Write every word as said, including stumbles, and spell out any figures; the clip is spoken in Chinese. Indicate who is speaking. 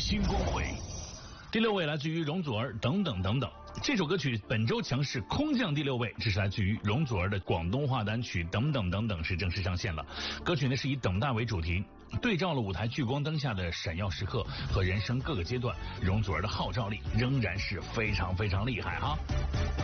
Speaker 1: 新光辉。第六位来自于容祖儿，等等等等。这首歌曲本周强势空降第六位，这是来自于容祖儿的广东话单曲《等等等等》是正式上线了。歌曲呢是以等待为主题，对照了舞台聚光灯下的闪耀时刻和人生各个阶段，容祖儿的号召力仍然是非常非常厉害哈。